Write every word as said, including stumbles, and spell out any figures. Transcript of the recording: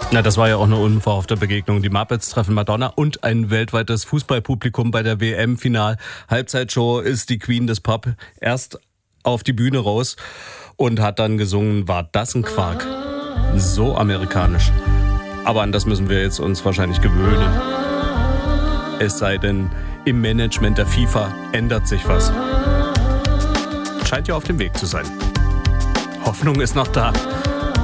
Na, das war ja auch eine unverhoffte Begegnung. Die Muppets treffen Madonna und ein weltweites Fußballpublikum bei der W M-Final-Halbzeitshow ist die Queen des Pop erst auf die Bühne raus und hat dann gesungen, war das ein Quark? So amerikanisch. Aber an das müssen wir jetzt uns wahrscheinlich gewöhnen. Es sei denn, im Management der FIFA ändert sich was. Scheint ja auf dem Weg zu sein. Hoffnung ist noch da.